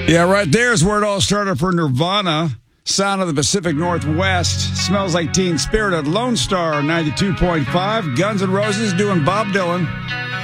Yeah, right there is where it all started for Nirvana. Sound of the Pacific Northwest. Smells Like Teen Spirit at Lone Star 92.5. Guns N' Roses doing Bob Dylan.